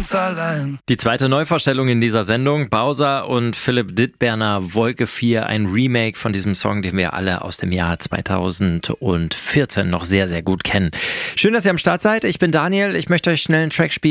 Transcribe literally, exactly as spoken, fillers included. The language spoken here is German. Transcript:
ganz allein. Die zweite Neuvorstellung in dieser Sendung, Bowser und Philipp Dittberner, Wolke vier, ein Remake von diesem Song, den wir alle aus dem Jahr zweitausendvierzehn noch sehr, sehr gut kennen. Schön, dass ihr am Start seid. Ich bin Daniel. Ich möchte euch schnell einen Track spielen.